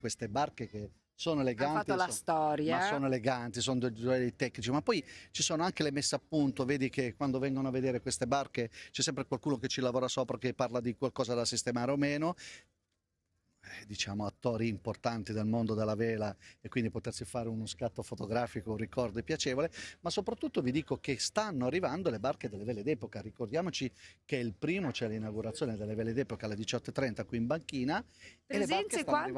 queste barche che sono Hanno eleganti, fatto la storia. ma sono eleganti, sono dei tecnici, ma poi ci sono anche le messe a punto, vedi che quando vengono a vedere queste barche c'è sempre qualcuno che ci lavora sopra, che parla di qualcosa da sistemare o meno, diciamo attori importanti del mondo della vela, e quindi potersi fare uno scatto fotografico, un ricordo piacevole, ma soprattutto vi dico che stanno arrivando le barche delle vele d'epoca. Ricordiamoci che il primo c'è l'inaugurazione delle vele d'epoca alle 18:30 qui in banchina, e le barche Presenze stanno quante? arrivando.